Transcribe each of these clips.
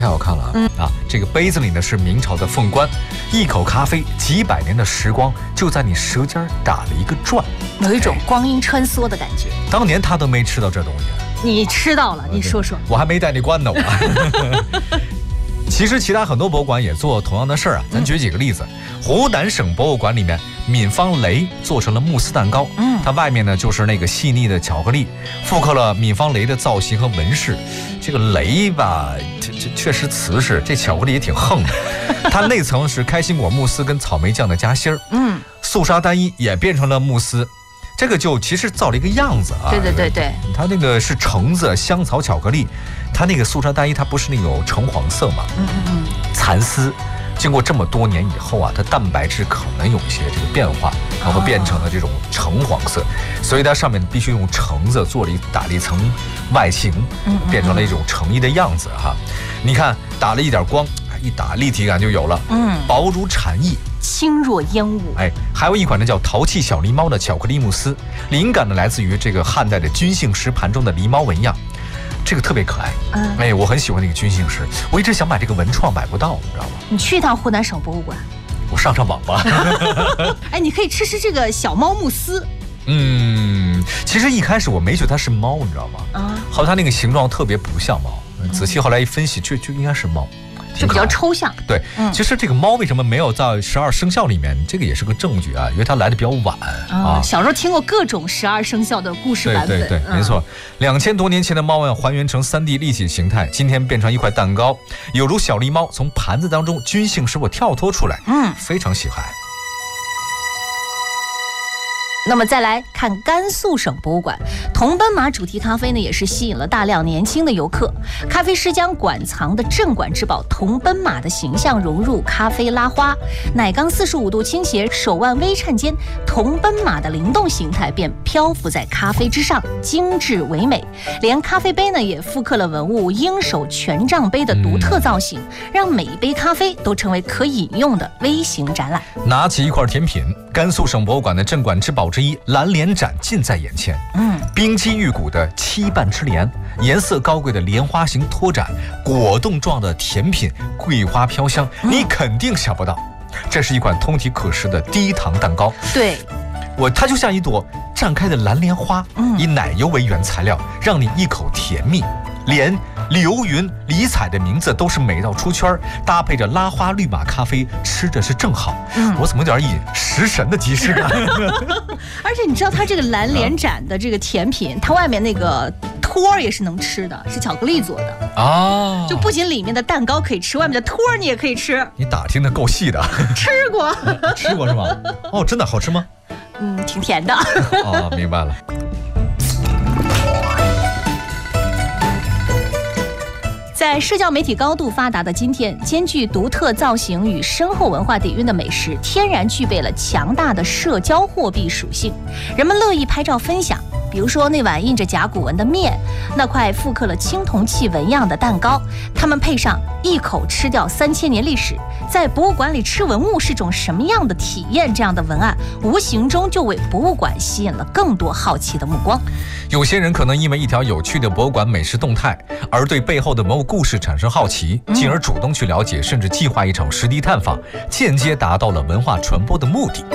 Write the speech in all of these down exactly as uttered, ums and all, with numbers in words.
太好看了啊！嗯、啊，这个杯子里呢是明朝的凤冠，一口咖啡，几百年的时光就在你舌尖打了一个转， 有一种光阴穿梭的感觉。 当年他都没吃到这东西， 你吃到了，你说说。 我还没带你关呢，我。其实其他很多博物馆也做同样的事儿啊，咱举几个例子。嗯、湖南省博物馆里面，闵方雷做成了慕斯蛋糕，嗯，它外面呢就是那个细腻的巧克力，复刻了闵方雷的造型和纹饰。这个雷吧，这这确实瓷实，这巧克力也挺横的。它内层是开心果慕斯跟草莓酱的夹心儿，嗯，素沙单一也变成了慕斯。这个就其实造了一个样子啊， 对对对对， 它那个是橙子、香草、巧克力，它那个素沙单一它不是那种橙黄色嘛，嗯嗯嗯，蚕丝，经过这么多年以后啊，它蛋白质可能有一些这个变化，然后变成了这种橙黄色，所以它上面必须用橙子做了一打了一层外形，变成了一种橙衣的样子哈。你看打了一点光，一打立体感就有了，嗯，薄如蝉翼。 轻若烟雾， 哎，还有一款呢叫淘气小狸猫的巧克力慕斯，灵感呢来自于这个汉代的军姓石盘中的狸猫纹样，这个特别可爱。嗯，哎，我很喜欢那个军姓石，我一直想买这个文创，买不到，你知道吗？ 你去一趟湖南省博物馆， 我上上网吧。 哎，你可以吃吃这个小猫慕斯。 嗯，其实一开始我没觉得它是猫，你知道吗？啊，好像它那个形状特别不像猫，仔细后来一分析，就就应该是猫。 就比较抽象， 对，嗯、其实这个猫为什么没有在十二生肖里面，这个也是个证据啊，因为它来的比较晚、嗯、啊。 小时候听过各种十二生肖的故事版本， 对对对，嗯、没错。两千多年前的猫要还原成三 D 立体形态，今天变成一块蛋糕，有如小狸猫从盘子当中军性使我跳脱出来，嗯，非常喜欢。 那么再来看甘肃省博物馆，铜奔马主题咖啡呢，也是吸引了大量年轻的游客。咖啡师将馆藏的镇馆之宝铜奔马的形象融入咖啡拉花，奶缸四十五度倾斜，手腕微颤间，铜奔马的灵动形态便漂浮在咖啡之上，精致唯美。连咖啡杯呢，也复刻了文物鹰首权杖杯的独特造型，嗯、让每一杯咖啡都成为可饮用的微型展览。 拿起一块甜品，甘肃省博物馆的镇馆之宝之一蓝莲盏近在眼前，嗯，冰肌玉骨的七瓣之莲，颜色高贵的莲花形托盏，果冻状的甜品，桂花飘香，嗯、你肯定想不到，这是一款通体可食的低糖蛋糕。 对， 我它就像一朵绽开的蓝莲花，嗯、以奶油为原材料，让你一口甜蜜。连流云、李彩的名字都是美到出圈，搭配着拉花绿马咖啡，吃着是正好。嗯，我怎么有点以食神的即视感？ 而且你知道它这个蓝莲盏的这个甜品，它外面那个托儿也是能吃的，是巧克力做的啊。就不仅里面的蛋糕可以吃，外面的托儿你也可以吃。 你打听的够细的。 吃过， 吃过是吗？哦，真的好吃吗？ 嗯，挺甜的。 哦，明白了。 在社交媒体高度发达的今天，兼具独特造型与深厚文化底蕴的美食，天然具备了强大的社交货币属性，人们乐意拍照分享。比如说那碗印着甲骨文的面，那块复刻了青铜器纹样的蛋糕，他们配上一口吃掉三千年历史，在博物馆里吃文物是种什么样的体验？这样的文案无形中就为博物馆吸引了更多好奇的目光。 有些人可能因为一条有趣的博物馆美食动态，而对背后的文物故事产生好奇，进而主动去了解，甚至计划一场实地探访，间接达到了文化传播的目的。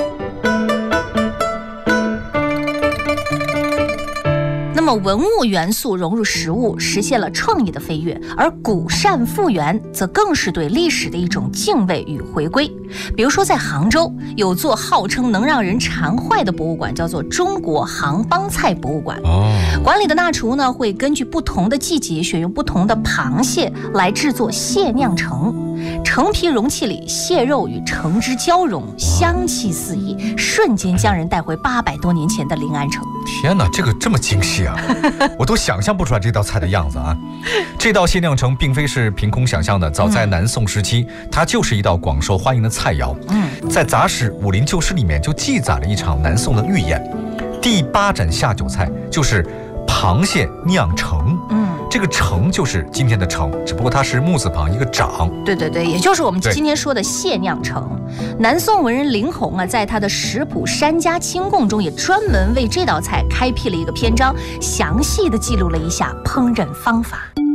那么文物元素融入食物，实现了创意的飞跃，而古善复原则更是对历史的一种敬畏与回归。比如说在杭州有座号称能让人馋坏的博物馆，叫做中国杭帮菜博物馆。哦，馆里的大厨呢会根据不同的季节选用不同的螃蟹来制作蟹酿橙，橙皮容器里蟹肉与橙汁交融，香气四溢，瞬间将人带回八百多年前的临安城。 天哪，这个这么精细啊！我都想象不出来这道菜的样子啊！这道蟹酿橙并非是凭空想象的，早在南宋时期，它就是一道广受欢迎的菜肴。嗯，在《杂史·武林旧事》里面就记载了一场南宋的御宴，第八盏下酒菜就是螃蟹酿橙。嗯，这个橙就是今天的橙，只不过它是木字旁一个长。 对对对，也就是我们今天说的蟹酿橙。南宋文人林洪啊，在他的《食谱山家清供》中也专门为这道菜开辟了一个篇章，详细的记录了一下烹饪方法。